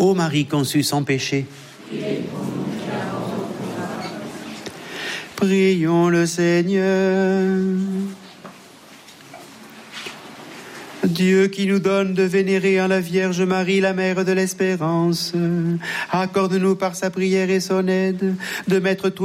Ô Marie conçue sans péché, prions le Seigneur. Dieu qui nous donne de vénérer en la Vierge Marie, la Mère de l'Espérance, accorde-nous par sa prière et son aide de mettre tout